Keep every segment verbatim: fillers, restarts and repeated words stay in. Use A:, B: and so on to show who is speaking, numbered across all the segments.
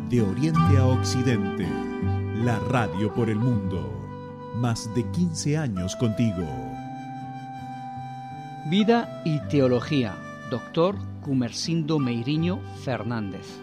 A: De Oriente a Occidente, la radio por el mundo. Más de quince años contigo.
B: Vida y Teología, doctor Gumersindo Meiriño Fernández.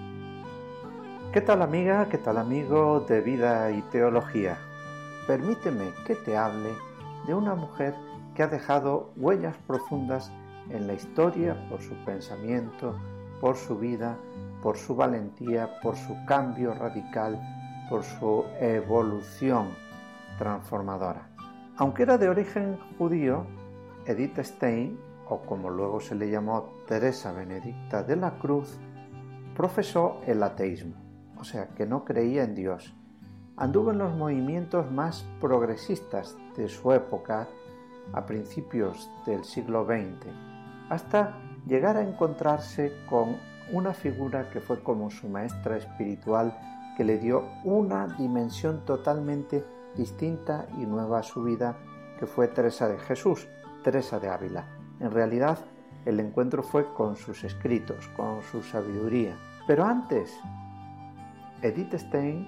C: ¿Qué tal amiga? ¿Qué tal amigo de Vida y Teología? Permíteme que te hable de una mujer que ha dejado huellas profundas en la historia por su pensamiento, por su vida, por su valentía, por su cambio radical, por su evolución transformadora. Aunque era de origen judío, Edith Stein, o como luego se le llamó Teresa Benedicta de la Cruz, profesó el ateísmo, o sea que no creía en Dios. Anduvo en los movimientos más progresistas de su época a principios del siglo veinte, hasta llegar a encontrarse con una figura que fue como su maestra espiritual, que le dio una dimensión totalmente distinta y nueva a su vida, que fue Teresa de Jesús, Teresa de Ávila. En realidad, el encuentro fue con sus escritos, con su sabiduría. Pero antes, Edith Stein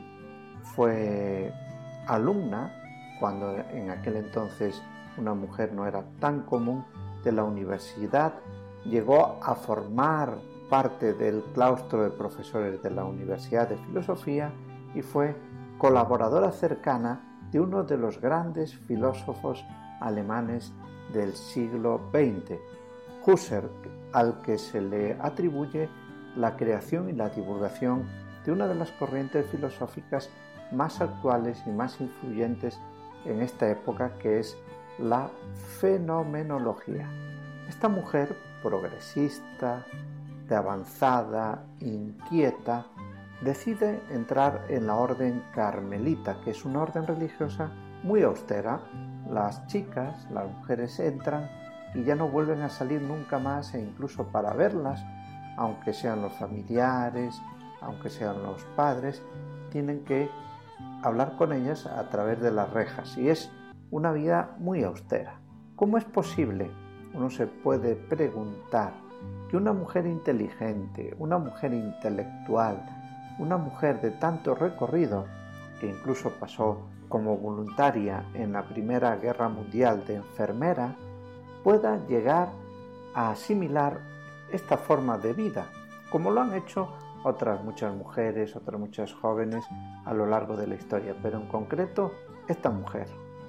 C: fue alumna, cuando en aquel entonces una mujer no era tan común, de la universidad. Llegó a formar parte del claustro de profesores de la Universidad de Filosofía y fue colaboradora cercana de uno de los grandes filósofos alemanes del siglo veinte, Husserl, al que se le atribuye la creación y la divulgación de una de las corrientes filosóficas más actuales y más influyentes en esta época, que es la fenomenología. Esta mujer progresista, de avanzada, inquieta, decide entrar en la orden carmelita, que es una orden religiosa muy austera. Las chicas, las mujeres entran y ya no vuelven a salir nunca más, e incluso para verlas, aunque sean los familiares, aunque sean los padres, tienen que hablar con ellas a través de las rejas, y es una vida muy austera. ¿Cómo es posible? Uno se puede preguntar que una mujer inteligente, una mujer intelectual, una mujer de tanto recorrido, que incluso pasó como voluntaria en la Primera Guerra Mundial de enfermera, pueda llegar a asimilar esta forma de vida, como lo han hecho otras muchas mujeres, otras muchas jóvenes a lo largo de la historia, pero en concreto esta mujer,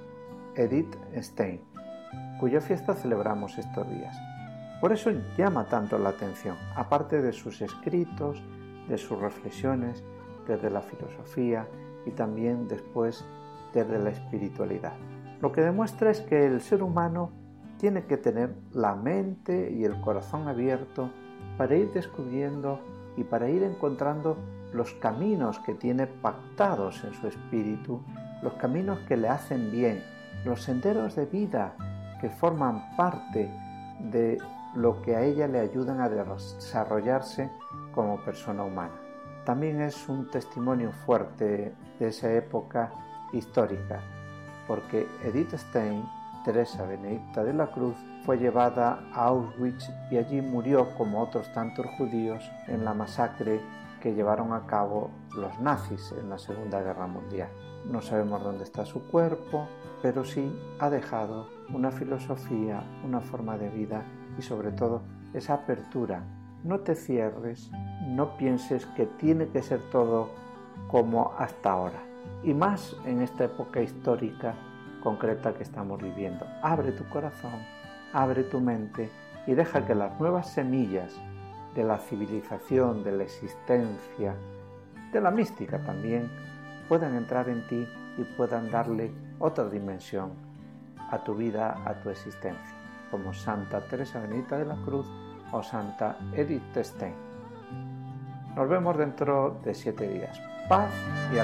C: Edith Stein, cuya fiesta celebramos estos días. Por eso llama tanto la atención, aparte de sus escritos, de sus reflexiones desde la filosofía y también después desde la espiritualidad. Lo que demuestra es que el ser humano tiene que tener la mente y el corazón abierto para ir descubriendo y para ir encontrando los caminos que tiene pactados en su espíritu, los caminos que le hacen bien, los senderos de vida que forman parte de lo que a ella le ayudan a desarrollarse como persona humana. También es un testimonio fuerte de esa época histórica, porque Edith Stein, Teresa Benedicta de la Cruz, fue llevada a Auschwitz y allí murió, como otros tantos judíos, en la masacre que llevaron a cabo los nazis en la Segunda Guerra Mundial. No sabemos dónde está su cuerpo, pero sí ha dejado una filosofía, una forma de vida y sobre todo esa apertura. No te cierres, no pienses que tiene que ser todo como hasta ahora. Y más en esta época histórica concreta que estamos viviendo. Abre tu corazón, abre tu mente y deja que las nuevas semillas de la civilización, de la existencia, de la mística también, puedan entrar en ti y puedan darle otra dimensión a tu vida, a tu existencia, como Santa Teresa Benedicta de la Cruz o Santa Edith Stein. Nos vemos dentro de siete días. Paz y